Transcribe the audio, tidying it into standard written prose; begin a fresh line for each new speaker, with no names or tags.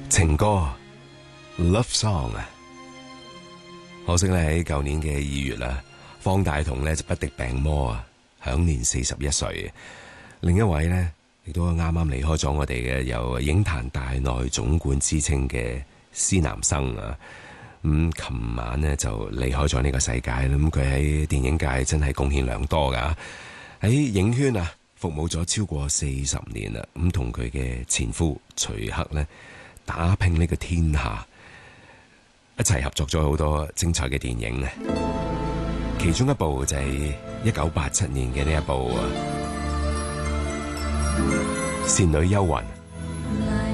情歌 Love Song 啊，可惜咧喺舊年嘅2月啦，方大同咧就不敵病魔啊，享年41歲。另一位咧亦都啱啱離開咗我哋嘅，有影壇大內總管之稱嘅施南生啊。琴晚咧就離開咗呢個世界啦。咁佢喺電影界真係貢獻良多噶，喺影圈啊服務咗超過40年啦。咁同佢嘅前夫徐克咧打拼呢個天下，一齊合作咗好多精彩嘅電影啊。其中一部就係1987年嘅呢一部《倩女幽魂》。